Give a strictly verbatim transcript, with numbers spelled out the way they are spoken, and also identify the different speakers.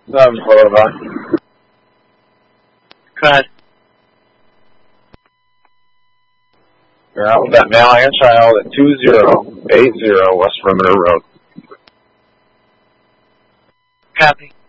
Speaker 1: seven, hold on.
Speaker 2: Go ahead.
Speaker 1: You're out with that male and child at two zero eight zero West Perimeter Road.
Speaker 2: Copy.